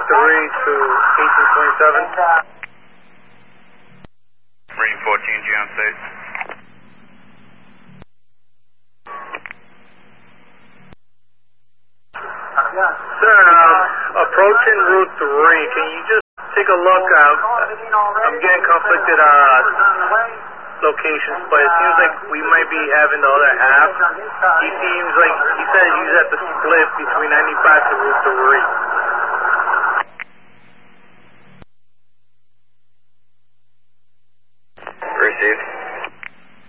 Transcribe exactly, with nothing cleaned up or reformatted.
three to eighteen twenty-seven. Marine fourteen, Geon State. Sir, um, approaching Route three, can you just take a look? Uh, I'm getting conflicted uh, locations, but it seems like we might be having the other half. He seems like, he said he's at the split between ninety-five to Route three.